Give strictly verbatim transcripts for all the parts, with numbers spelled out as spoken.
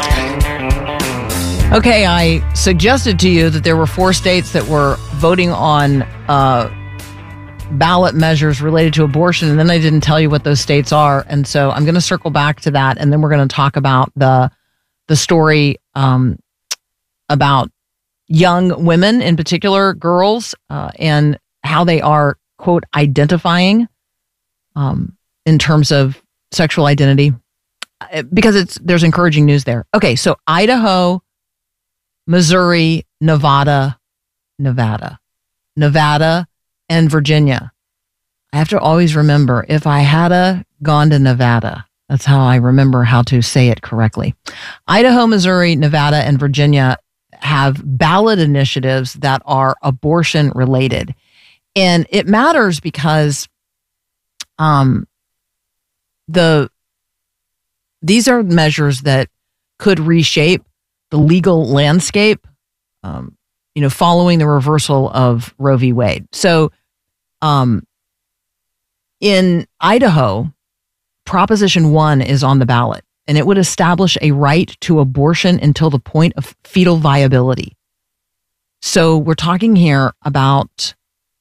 Okay, I suggested to you that there were four states that were voting on uh, ballot measures related to abortion, and then I didn't tell you what those states are. And so I'm going to circle back to that, and then we're going to talk about the the story um, about young women, in particular girls, uh, and how they are, quote, identifying um, in terms of sexual identity, because it's there's encouraging news there. Okay, so Idaho, Missouri, Nevada, Nevada, Nevada, and Virginia. I have to always remember, if I had a gone to Nevada, that's how I remember how to say it correctly. Idaho, Missouri, Nevada, and Virginia have ballot initiatives that are abortion related. And it matters because um, the these are measures that could reshape the legal landscape, um, you know, following the reversal of Roe v. Wade. So um, in Idaho, Proposition one is on the ballot, and it would establish a right to abortion until the point of fetal viability. So we're talking here about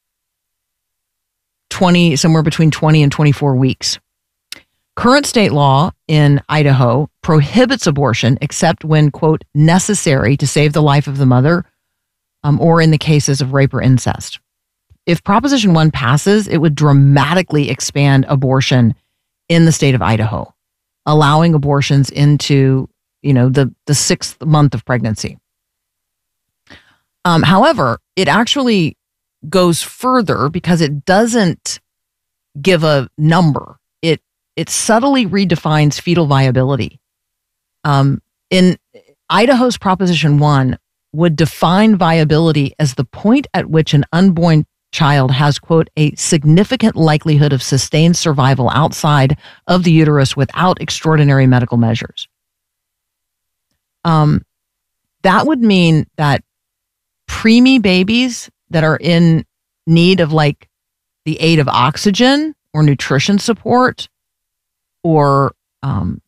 twenty, somewhere between twenty and twenty-four weeks. Current state law in Idaho prohibits abortion except when, quote, necessary to save the life of the mother, um, or in the cases of rape or incest. If Proposition one passes, it would dramatically expand abortion in the state of Idaho, allowing abortions into, you know, the, the sixth month of pregnancy. Um, however, it actually goes further because it doesn't give a number. It it subtly redefines fetal viability. Um, in Idaho's Proposition one would define viability as the point at which an unborn child has, quote, a significant likelihood of sustained survival outside of the uterus without extraordinary medical measures. Um, that would mean that preemie babies that are in need of like the aid of oxygen or nutrition support or um,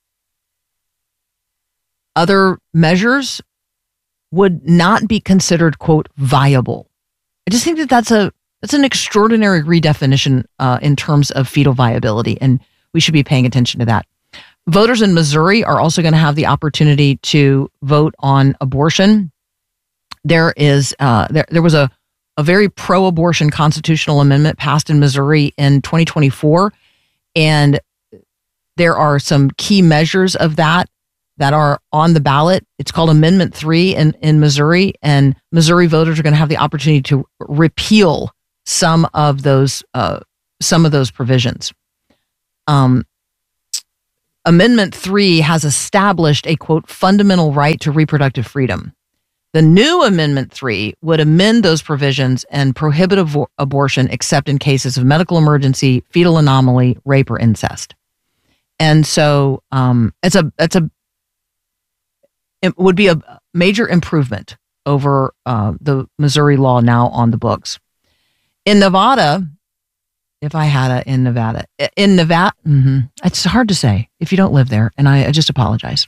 other measures would not be considered, quote, viable. I just think that that's a that's an extraordinary redefinition uh, in terms of fetal viability, and we should be paying attention to that. Voters in Missouri are also going to have the opportunity to vote on abortion. There is uh, there there was a a very pro-abortion constitutional amendment passed in Missouri in twenty twenty-four, and there are some key measures of that that are on the ballot. It's called Amendment three in, in Missouri, and Missouri voters are going to have the opportunity to repeal some of those uh, some of those provisions. Um, Amendment three has established a, quote, fundamental right to reproductive freedom. The new Amendment three would amend those provisions and prohibit avo- abortion except in cases of medical emergency, fetal anomaly, rape, or incest. And so um, it's a it's a it would be a major improvement over uh, the Missouri law now on the books. In Nevada, if I had a in Nevada, in Nevada, mm-hmm, it's hard to say if you don't live there, and I, I just apologize.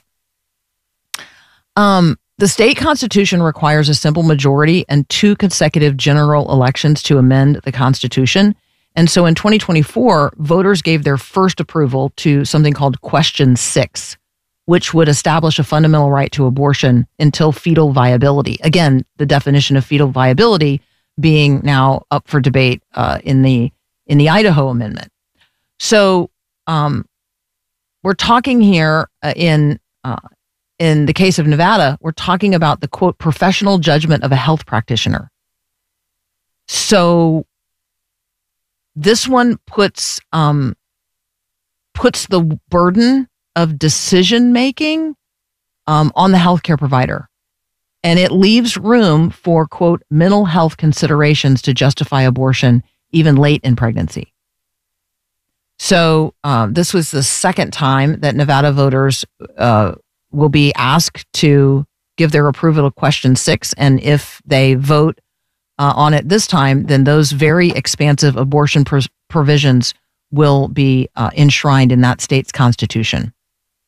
Um, the state constitution requires a simple majority and two consecutive general elections to amend the constitution. And so in twenty twenty-four, voters gave their first approval to something called Question six, which would establish a fundamental right to abortion until fetal viability. Again, the definition of fetal viability being now up for debate uh, in the in the Idaho amendment. So um, we're talking here uh, in uh, in the case of Nevada, we're talking about the, quote, professional judgment of a health practitioner. So this one puts um, puts the burden of decision making um, on the healthcare provider, and it leaves room for, quote, mental health considerations to justify abortion even late in pregnancy. So um, this was the second time that Nevada voters uh, will be asked to give their approval of Question six, and if they vote uh, on it this time, then those very expansive abortion pr- provisions will be uh, enshrined in that state's constitution.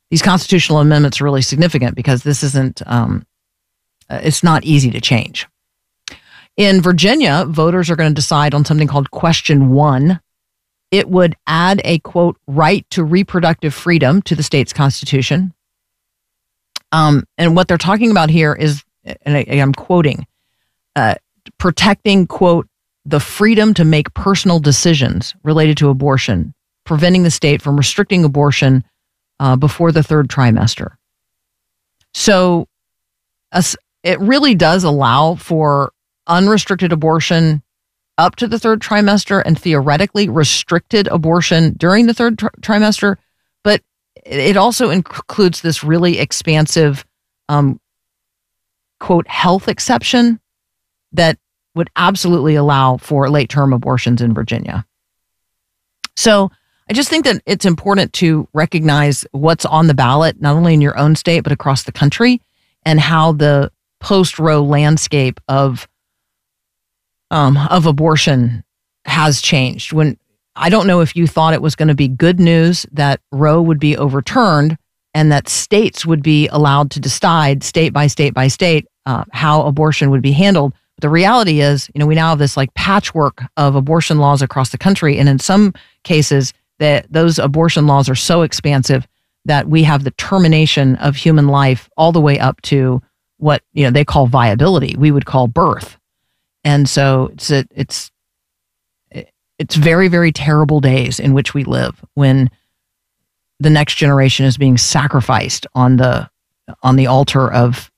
these constitutional amendments are really significant because this isn't, um, it's not easy to change. In Virginia, voters are going to decide on something called Question One. It would add a, quote, right to reproductive freedom to the state's constitution. Um, and what they're talking about here is, and I, I'm quoting, uh, protecting, quote, the freedom to make personal decisions related to abortion, preventing the state from restricting abortion uh, before the third trimester. So uh, it really does allow for unrestricted abortion up to the third trimester and theoretically restricted abortion during the third tr- trimester. But it also includes this really expansive, um, quote, health exception that would absolutely allow for late-term abortions in Virginia. So I just think that it's important to recognize what's on the ballot, not only in your own state, but across the country, and how the post-Roe landscape of um, of abortion has changed. When I don't know if you thought it was going to be good news that Roe would be overturned and that states would be allowed to decide state by state by state uh, how abortion would be handled. But the reality is, you know, we now have this like patchwork of abortion laws across the country. And in some cases, that those abortion laws are so expansive that we have the termination of human life all the way up to what, you know, they call viability. We would call birth. And so it's a, it's it's very, very terrible days in which we live when the next generation is being sacrificed on the on the altar of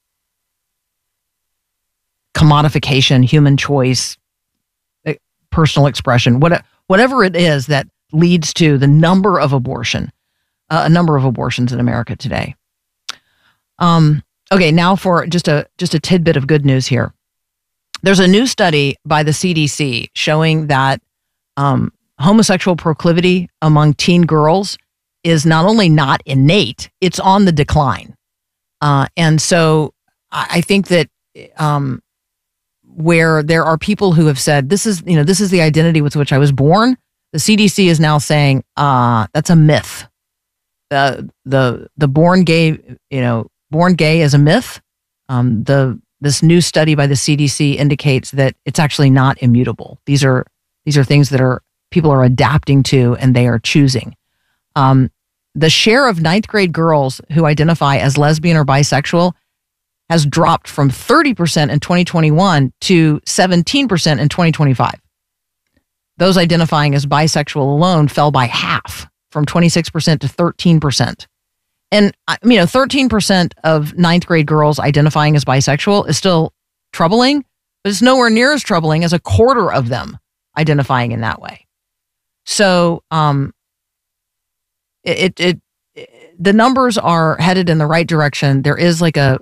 commodification, human choice, personal expression, what, whatever it is that leads to the number of abortion, uh, a number of abortions in America today. Um, okay, now for just a just a tidbit of good news here. There's a new study by the C D C showing that um, homosexual proclivity among teen girls is not only not innate, it's on the decline. Uh, and so I, I think that um, where there are people who have said, this is, you know, this is the identity with which I was born, the C D C is now saying, uh, that's a myth. The, the, the born gay, you know, born gay is a myth. Um, the, this new study by the C D C indicates that it's actually not immutable. These are, these are things that are, people are adapting to and they are choosing. Um, the share of ninth grade girls who identify as lesbian or bisexual has dropped from thirty percent in twenty twenty-one to seventeen percent in twenty twenty-five. Those identifying as bisexual alone fell by half, from twenty-six percent to thirteen percent. And, you know, thirteen percent of ninth grade girls identifying as bisexual is still troubling, but it's nowhere near as troubling as a quarter of them identifying in that way. So um, it, it, it the numbers are headed in the right direction. There is like a,